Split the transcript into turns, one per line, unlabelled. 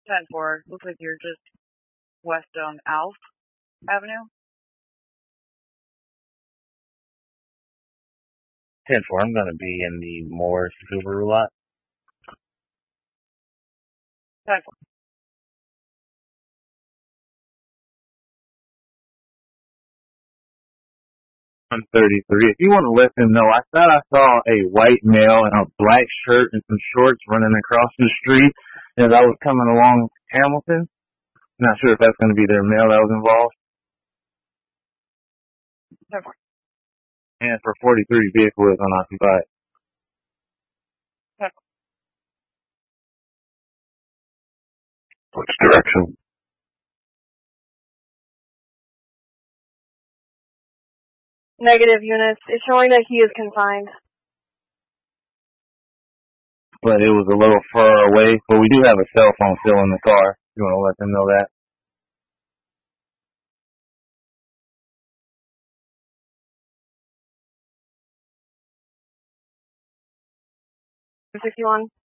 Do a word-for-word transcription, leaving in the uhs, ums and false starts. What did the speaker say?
ten four. Looks like you're just west on Alf Avenue.
ten four, I'm going to be in the Morris Subaru lot.
ten four.
I'm thirty-three. If you want to let them know, I thought I saw a white male in a black shirt and some shorts running across the street as I was coming along Hamilton. Not sure if that's going to be their male that was involved.
ten four.
And for forty-three, vehicle is unoccupied.
ten four.
Which direction?
Negative units. It's showing that he is confined.
But it was a little far away. But we do have a cell phone still in the car. You want to let them know that?
sixty-one.